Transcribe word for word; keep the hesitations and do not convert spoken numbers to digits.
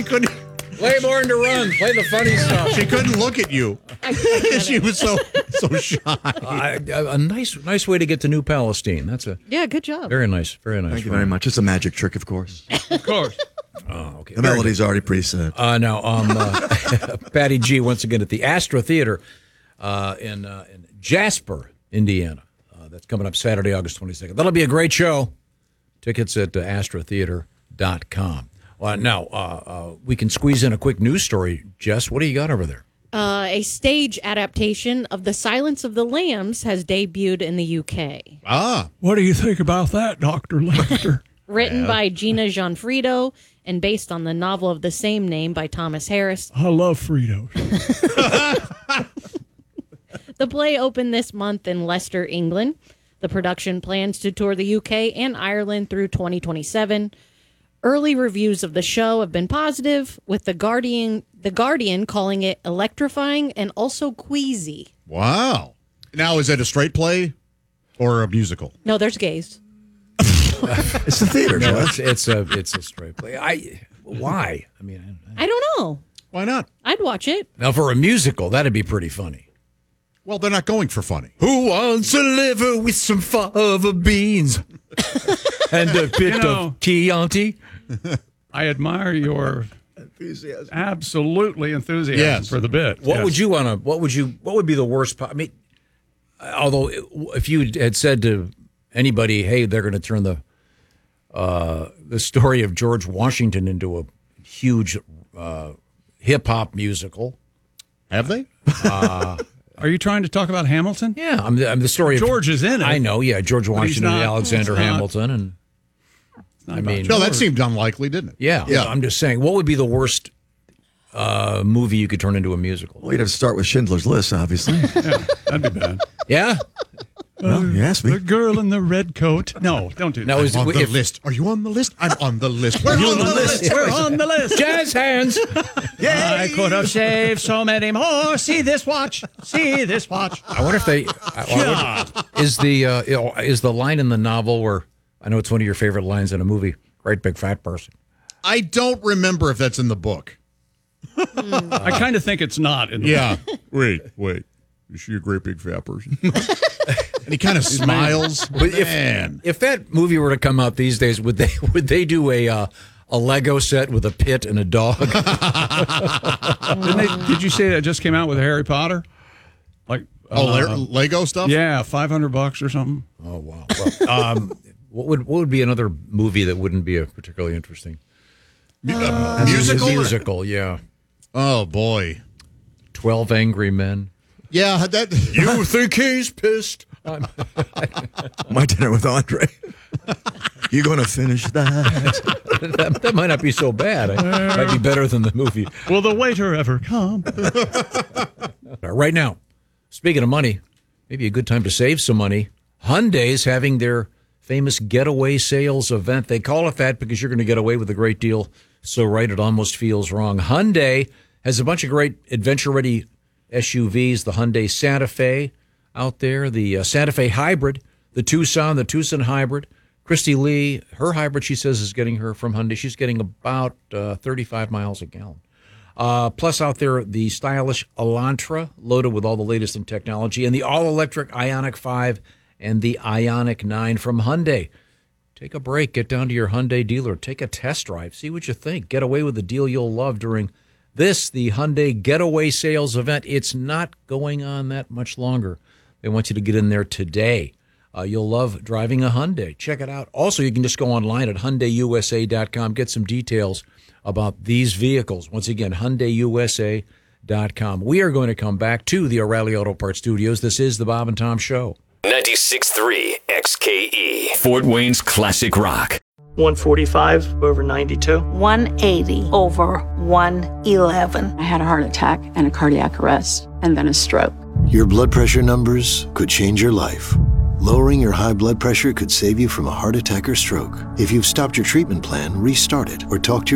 couldn't. Play Born to Run. Play the funny stuff. She couldn't look at you. She was so so shy. Uh, a nice nice way to get to New Palestine. That's a Yeah, good job. very nice, very nice. Thank you very much. It's a magic trick, of course. Of course. Oh, okay. The melody's already preset. Uh, now, um, uh, Patty G once again at the Astra Theater uh, in uh, in Jasper, Indiana. Uh, that's coming up Saturday, August twenty-second. That'll be a great show. Tickets at uh, astra theater dot com. Uh, now, uh, uh, we can squeeze in a quick news story. Jess, what do you got over there? Uh, a stage adaptation of The Silence of the Lambs has debuted in the U K. Ah. What do you think about that, Doctor Lester? Written by Gina Gianfrido and based on the novel of the same name by Thomas Harris. I love Fritos. The play opened this month in Leicester, England. The production plans to tour the U K and Ireland through twenty twenty-seven. Early reviews of the show have been positive, with The Guardian The Guardian calling it electrifying and also queasy. Wow. Now, is it a straight play or a musical? No, there's gays. It's the theater, No, Jess. it's, it's a it's a straight play. I why? I mean, I, I don't know. Why not? I'd watch it. now for a musical, that'd be pretty funny. Well, they're not going for funny. Who wants a liver with some fava beans and a bit You know- of Chianti? I admire your Enthusiasm. absolutely enthusiasm Yes. for the bit. What Yes. would you want to? What would you? What would be the worst? po- I mean, although if you had said to anybody, "Hey, they're going to turn the uh, the story of George Washington into a huge uh, hip hop musical," Have they? Are you trying to talk about Hamilton? yeah, I'm the, I'm the story. George of, is in it. I know. Yeah, George he's Washington and not- Alexander it's not- Hamilton, and Not I about mean- No, that George. seemed unlikely, didn't it? yeah, Yeah. I'm just saying, what would be the worst uh, movie you could turn into a musical? Well, you'd have to start with Schindler's List, obviously. Yeah, that'd be bad. Yeah. Well, you asked me. The girl in the red coat. No, don't do that. Now, is On the if, list. Are you on the list? I'm on the list. We're on the list. We're on the list. jazz hands. I could have saved so many more. See this watch. See this watch. I wonder if they I- I wonder- is the uh, you know, is the line in the novel where I know it's one of your favorite lines in a movie. Great big fat person. I don't remember if that's in the book. I kind of think it's not. In the Yeah. wait, wait. Is she a great big fat person? And he kind of smiles. But if Man. if that movie were to come out these days, would they would they do a uh, a Lego set with a pit and a dog? Didn't they, did you say that just came out with Harry Potter? Like Oh, uh, Le- Lego stuff? yeah, five hundred bucks or something. Oh wow. Well, um, what would what would be another movie that wouldn't be a particularly interesting Uh, musical? musical? Yeah, Oh, boy. Twelve Angry Men. Yeah, that. You think he's pissed? My dinner with Andre. You going to finish that? that, that might not be so bad. It might be better than the movie. Will the waiter ever come? Right now, speaking of money, maybe a good time to save some money. Hyundai's having their famous getaway sales event. They call it that because you're going to get away with a great deal. So right, it almost feels wrong. Hyundai has a bunch of great adventure-ready S U Vs. The Hyundai Santa Fe out there, the uh, Santa Fe Hybrid, the Tucson, the Tucson Hybrid. Christy Lee, her hybrid, she says, is getting her from Hyundai. She's getting about uh, thirty-five miles a gallon. Uh, plus out there, the stylish Elantra, loaded with all the latest in technology, and the all-electric Ioniq five and the Ioniq nine from Hyundai. Take a break. Get down to your Hyundai dealer. Take a test drive. See what you think. Get away with the deal you'll love during this, the Hyundai Getaway Sales event. It's not going on that much longer. They want you to get in there today. Uh, you'll love driving a Hyundai. Check it out. Also, you can just go online at Hyundai U S A dot com. Get some details about these vehicles. Once again, Hyundai U S A dot com. We are going to come back to the O'Reilly Auto Parts Studios. This is the Bob and Tom Show. ninety-six point three X K E, Fort Wayne's classic rock. one forty-five over ninety-two. one eighty over one eleven. I had a heart attack and a cardiac arrest and then a stroke. Your blood pressure numbers could change your life. Lowering your high blood pressure could save you from a heart attack or stroke. If you've stopped your treatment plan, restart it or talk to your